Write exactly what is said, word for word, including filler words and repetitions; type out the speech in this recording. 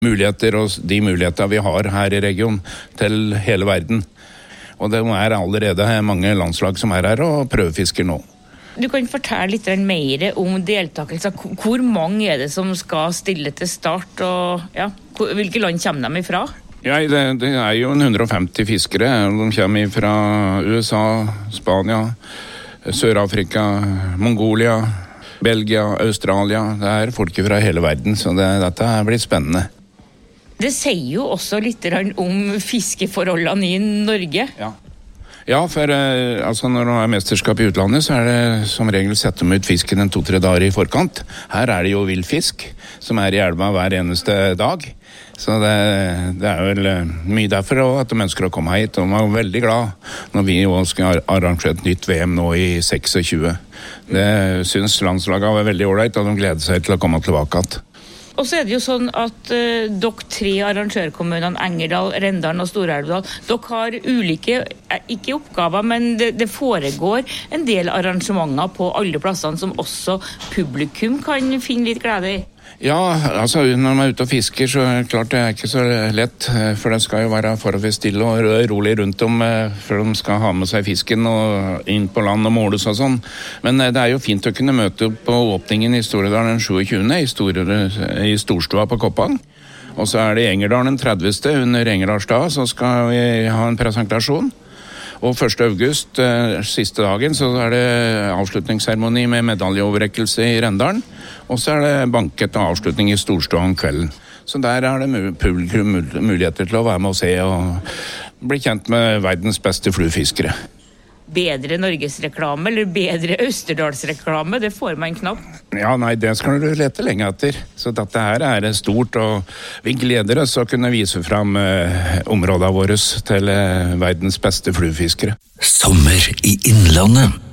muligheter og de muligheter vi har her i regionen til hele verden. Og det er allerede mange landslag som er her og prøvefisker nå. Du kan fortelle litt mer om deltakelse. Hvor mange er det som skal stille til start, og ja, hvilke land kommer de ifra? Ja, det, det er jo hundre og femti fiskere. De kommer fra U S A, Spania, Sør-Afrika, Mongolia, Belgia, Australia. Det er folk fra hele verden, så det, dette blir spennende. Det sier jo også litt om fiskeforholdene i Norge. Ja. Ja, for eh, altså når det er mesterskap i utlandet, så er det som regel setter de ut fisken en to-tre dager i forkant. Her er det jo villfisk, som er i elva hver eneste dag. Så det, det er vel mye derfor også at de ønsker å komme hit. Og de er veldig glad når vi jo skal arrangere et nytt V M nå i tjueseks. Det synes landslaget var veldig ordentlig, og de gleder seg til å komme tilbake igjen. Og så er det jo sånn at uh, dere tre arrangørkommunene, Engerdal, Rendalen og Stor-Elvdal, dere har ulike, ikke oppgaver, men det, det foregår en del arrangementer på alle plassene som også publikum kan finne litt glede i. Ja, altså når man er ute og fisker, så er det klart det er ikke så lett, for det skal jo være forholdsvis stille og rolig rundt om før de skal ha med seg fisken og inn på land og måles og sånn. Men det er jo fint å kunne møte opp på åpningen i Storedalen den tjueåttende i, Store, i Storstua på Koppang. Og så er det i Engerdalen den tredivte under Engerdalsdag, så skal vi ha en presentasjon. Og første august, siste dagen, så er det avslutningsseremoni med medaljeoverrekkelse i Rendalen. Og så er det banket og avslutning i Storstua om kvelden. Så der er det publikum muligheter til å være med og se og bli kjent med verdens beste fluefiskere. Bedre Norgesreklame eller bedre Østerdalsreklame, det får man knapt. Ja, nei, det skal du lete lenge etter. Så dette her er stort, og vi gleder oss å kunne vise fram eh, områdene våre til eh, verdens beste fluefiskere. Sommer i Innlandet.